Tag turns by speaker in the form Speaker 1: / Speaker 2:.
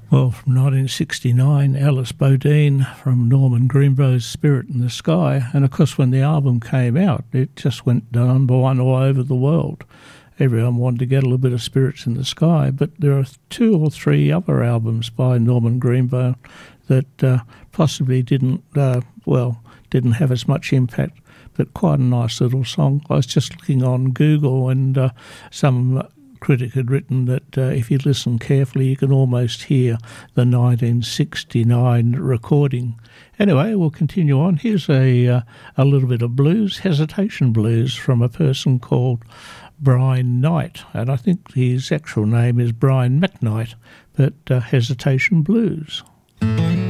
Speaker 1: Well, from 1969, Alice Bodine from Norman Greenbow's Spirit in the Sky. And of course, when the album came out, it just went number one all over the world. Everyone wanted to get a little bit of Spirits in the Sky. But there are 2 or 3 other albums by Norman Greenbow that possibly didn't have as much impact, but quite a nice little song. I was just looking on Google, and some critic had written that if you listen carefully, you can almost hear the 1969 recording. Anyway, we'll continue on. Here's a little bit of blues, Hesitation Blues, from a person called Brian Knight, and I think his actual name is Brian McKnight, but Hesitation Blues.